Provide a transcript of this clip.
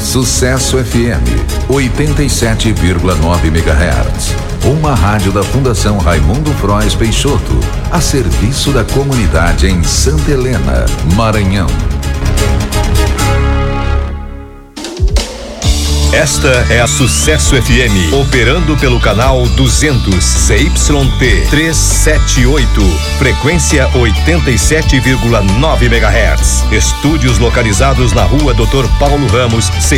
Sucesso FM 87,9 MHz. Uma rádio da Fundação Raimundo Frois Peixoto, a serviço da comunidade em Santa Helena, Maranhão. Esta é a Sucesso FM, operando pelo canal 200 CYT 378, frequência 87,9 MHz. Estúdios localizados na rua Dr. Paulo Ramos,